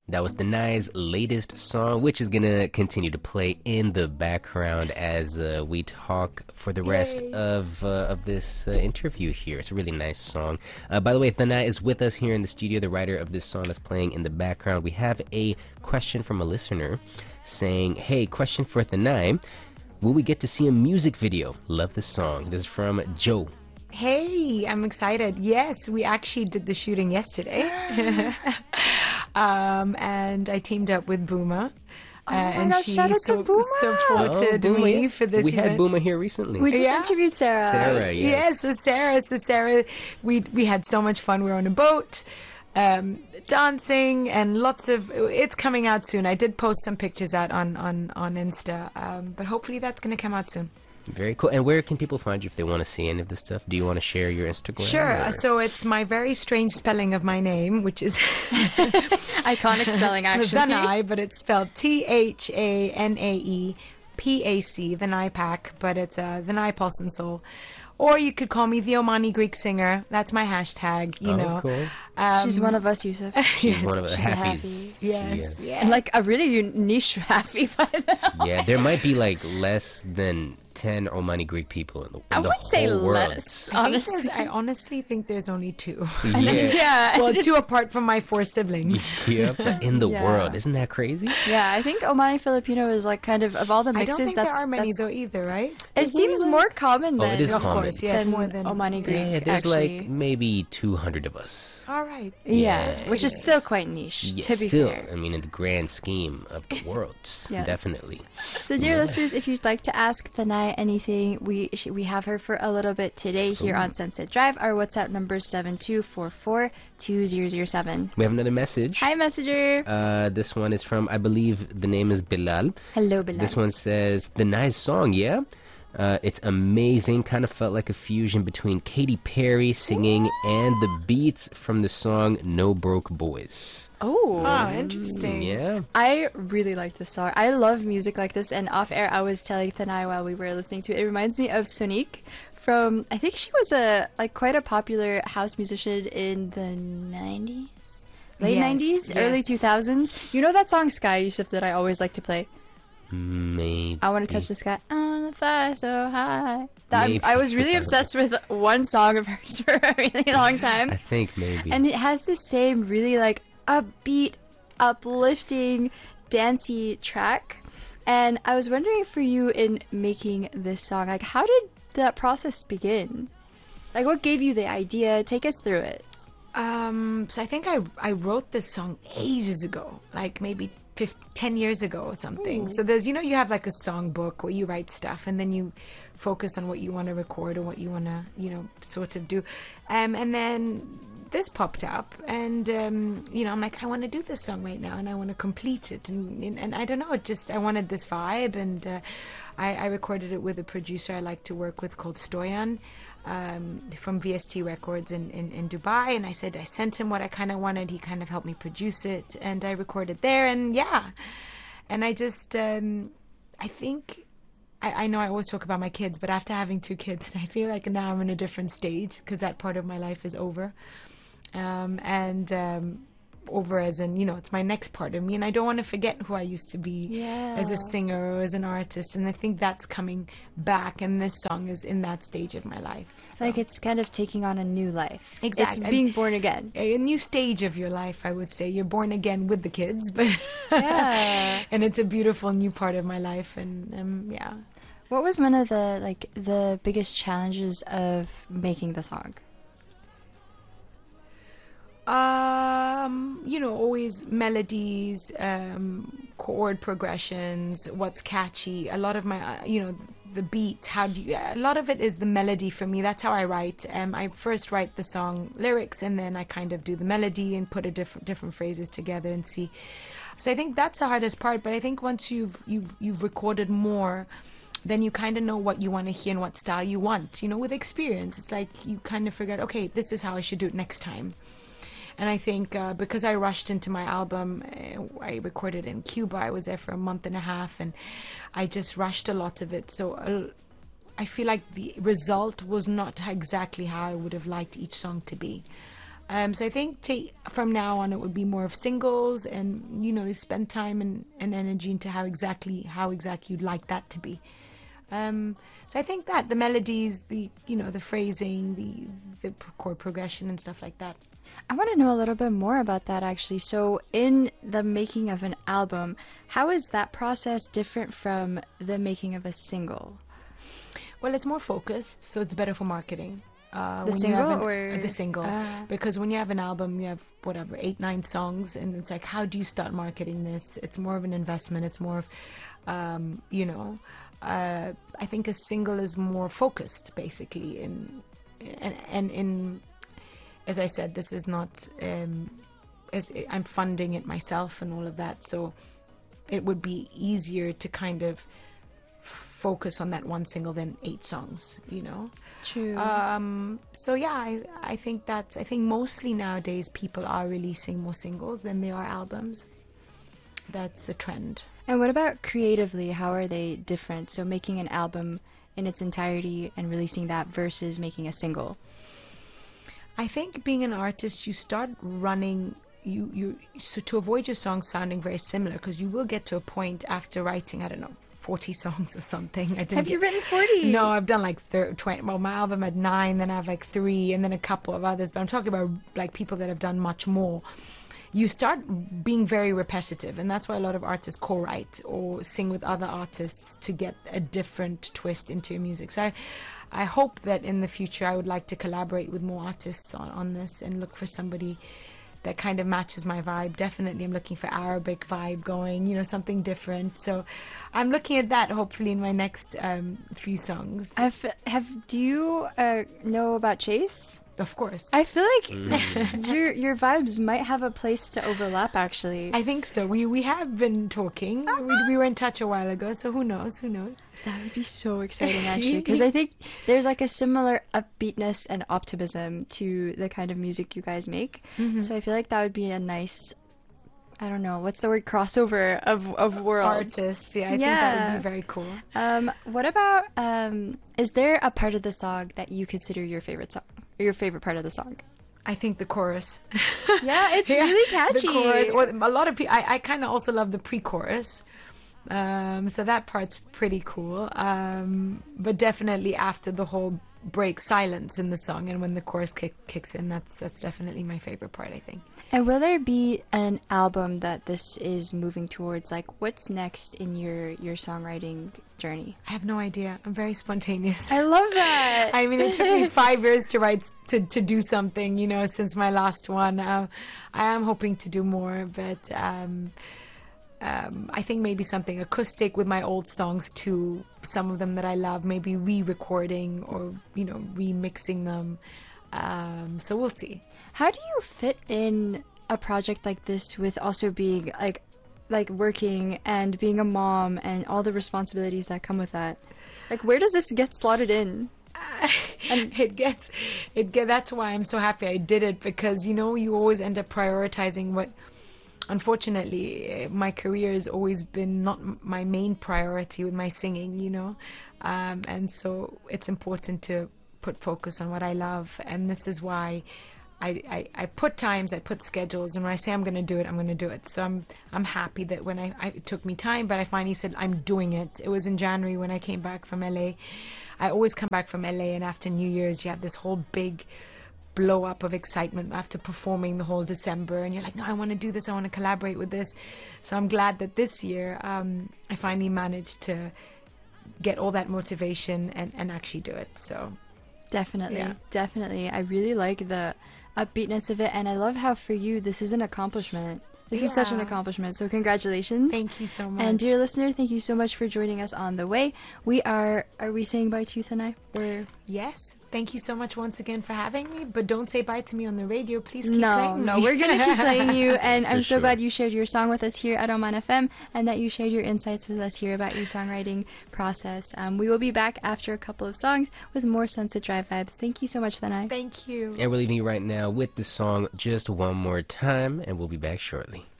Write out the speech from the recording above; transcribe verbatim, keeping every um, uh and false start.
That was Danai's latest song, which is going to continue to play in the background as uh, we talk for the rest Yay. of uh, of this uh, interview here. It's a really nice song. Uh, by the way, Danai is with us here in the studio, the writer of this song that's playing in the background. We have a question from a listener saying, hey, question for Danai. Will we get to see a music video? Love this song. This is from Joe. Hey, I'm excited. Yes, we actually did the shooting yesterday. um, and I teamed up with Booma. Oh uh, my and gosh, she shout out to so- Booma. supported Oh, Booma, me yeah. for this We event. had Booma here recently. We just Yeah. interviewed Sarah. Sarah, yes. Yes, so Sarah, so Sarah, we we had so much fun. We were on a boat, um, dancing, and lots of. It's coming out soon. I did post some pictures out on on on Insta, um, but hopefully that's going to come out soon. Very cool. And where can people find you if they want to see any of this stuff? Do you want to share your Instagram? Sure. or- So it's my very strange spelling of my name, which is Iconic spelling, actually. Danai, but it's spelled T H A N A E P A C, the Nai Pack, but it's uh, the Nai Pulse and Soul. Or you could call me the Omani Greek singer. That's my hashtag, you Oh, know. cool. Um, She's one of us, Yusuf. She's one of the she's a happies. Yes, yes. And like a really niche happy by now. Yeah, there might be like less than ten Omani Greek people in the, in I the wouldn't say whole world. less, I, think honestly. there's- I honestly think there's only two. Yeah. Yeah. Well, two apart from my four siblings. Yeah, but in the Yeah. world. Isn't that crazy? Yeah, I think Omani Filipino is like kind of, of all the I mixes, don't think that's, there are many that's though either, right? it seems more common Oh, than, it is Of common. course, yes, than more than Omani Greek. Yeah, there's actually. like maybe two hundred of us. All right. Yeah, Yeah. which is still quite niche, Yeah, to be still, fair. I mean, in the grand scheme of the world, Yes. definitely. So, dear listeners, if you'd like to ask Danai anything, we sh- we have her for a little bit today here on Sunset Drive. Our WhatsApp number is seven two four four two zero zero seven. We have another message. Hi, Messenger. Uh, this one is from, I believe the name is Bilal. Hello, Bilal. This one says, the nice song, yeah? Uh, it's amazing. Kind of felt like a fusion between Katy Perry singing and the beats from the song No Broke Boys. Oh. Oh, interesting. Yeah. I really like this song. I love music like this, and off air I was telling Tanai while we were listening to it. It reminds me of Sonique from, I think she was a like quite a popular house musician in the nineties, late Yes, nineties, yes. early two thousands. You know that song Sky, Yusuf, that I always like to play? Maybe. I want to touch the sky on the fire so high. That, Maybe. I was really obsessed with one song of hers for a really long time. I think maybe. And it has the same really like upbeat, uplifting, dancey track. And I was wondering for you in making this song, like how did that process begin? Like what gave you the idea? Take us through it. Um, so I think I I wrote this song ages ago, like maybe fifty, ten years ago or something. So there's, you know, you have like a song book where you write stuff and then you focus on what you want to record or what you want to, you know, sort of do. Um, and then this popped up and, um, you know, I'm like, I want to do this song right now and I want to complete it. And, and, and I don't know, it just, I wanted this vibe and uh, I, I recorded it with a producer I like to work with called Stoyan. Um, from V S T Records in, in, in Dubai, and I said I sent him what I kind of wanted. He kind of helped me produce it, and I recorded there, and yeah, and I just um, I think I, I know I always talk about my kids, but after having two kids, I feel like now I'm in a different stage because that part of my life is over, um, and um, over as in, you know, it's my next part of me, and I don't want to forget who I used to be Yeah. as a singer or as an artist, and I think that's coming back, and this song is in that stage of my life. It's like it's kind of taking on a new life. Exactly. It's being born again. A new stage of your life, I would say. You're born again with the kids, but Yeah. and it's a beautiful new part of my life, and um, yeah. What was one of the like the biggest challenges of making the song? Um, you know, always melodies, um, chord progressions, what's catchy. A lot of my, uh, you know, the beat. How do you? A lot of it is the melody for me. That's how I write. Um, I first write the song lyrics, and then I kind of do the melody and put a different different phrases together and see. So I think that's the hardest part. But I think once you've you've you've recorded more, then you kind of know what you want to hear and what style you want. You know, with experience, it's like you kind of figure out, okay, this is how I should do it next time. And I think uh, because I rushed into my album, uh, I recorded in Cuba. I was there for a month and a half, and I just rushed a lot of it. So uh, I feel like the result was not exactly how I would have liked each song to be. Um, so I think ta from now on it would be more of singles, and you know, you spend time and, and energy into how exactly how exactly you'd like that to be. Um, so I think that the melodies, the you know, the phrasing, the the chord progression and stuff like that. I want to know a little bit more about that actually. So in the making of an album, how is that process different from the making of a single? Well, it's more focused, so it's better for marketing. Uh, The when you single have an- or- uh, the single? Ah. Because when you have an album, you have whatever eight, nine songs, and it's like, how do you start marketing this? It's more of an investment. It's more of, um, you know, uh, I think a single is more focused, basically, in and and in. As I said, this is not. Um, as I'm funding it myself and all of that, so it would be easier to kind of focus on that one single than eight songs, you know. True. Um, so yeah, I, I think that I think mostly nowadays people are releasing more singles than they are albums. That's the trend. And what about creatively? How are they different? So making an album in its entirety and releasing that versus making a single. I think being an artist, you start running. You you so to avoid your songs sounding very similar, because you will get to a point after writing, I don't know, forty songs or something. I didn't Have you get- written forty? No, I've done like thir- twenty. Well, my album had nine, then I have like three, and then a couple of others. But I'm talking about like people that have done much more. You start being very repetitive, and that's why a lot of artists co-write or sing with other artists to get a different twist into your music. So I, I hope that in the future I would like to collaborate with more artists on, on this and look for somebody that kind of matches my vibe. Definitely I'm looking for Arabic vibe going, you know, something different. So I'm looking at that hopefully in my next um, few songs. Have, have do you uh, know about Chase? Of course. I feel like your your vibes might have a place to overlap actually. I think so. We we have been talking. We, we were in touch a while ago, so who knows? Who knows? That would be so exciting actually, because I think there's like a similar upbeatness and optimism to the kind of music you guys make. So I feel like that would be a nice, I don't know, what's the word, crossover of of worlds. Artists, yeah. I think Yeah. that would be very cool. Um, what about um, is there a part of the song that you consider your favorite song? Or your favorite part of the song? I think the chorus. Yeah, it's really catchy. The chorus, or a lot of people. I, I kind of also love the pre-chorus. Um, so that part's pretty cool. Um, but definitely after the whole break silence in the song, and when the chorus kick, kicks in, that's that's definitely my favorite part, I think. And will there be an album that this is moving towards? Like, what's next in your your songwriting journey? I have no idea. I'm very spontaneous. I love that. I mean, it took me five years to write to to do something, you know, since my last one. Uh, I am hoping to do more, but um, um, I think maybe something acoustic with my old songs too. Some of them that I love, maybe re-recording or you know remixing them. Um, so we'll see. How do you fit in a project like this with also being like like working and being a mom and all the responsibilities that come with that? Like, where does this get slotted in? And it gets it get that's why I'm so happy I did it, because you know you always end up prioritizing what, unfortunately, eh, my career has always been not m- my main priority with my singing, you know, um, and so it's important to put focus on what I love, and this is why I, I, I put times, I put schedules, and when I say I'm going to do it, I'm going to do it. So I'm I'm happy that when I, I it took me time, but I finally said I'm doing it. It was in January when I came back from L A. I always come back from L A, and after New Year's, you have this whole big blow up of excitement after performing the whole December, and you're like, no, I want to do this, I want to collaborate with this. So I'm glad that this year um, I finally managed to get all that motivation and, and actually do it. So Definitely, Yeah. definitely. I really like the upbeatness of it, and I love how for you this is an accomplishment. This is such an Yeah. accomplishment, so congratulations. thank you so much. And dear listener, thank you so much for joining us on the way. We are, are we saying bye to you tonight? We're Yes, thank you so much once again for having me, but don't say bye to me on the radio. Please keep no, playing no, me. we're gonna keep playing you, and I'm For so sure. glad you shared your song with us here at Oman F M, and that you shared your insights with us here about your songwriting process. Um, we will be back after a couple of songs with more Sunset Drive vibes. Thank you so much, Danai. Thank you. And we're leaving you right now with the song Just One More Time, and we'll be back shortly.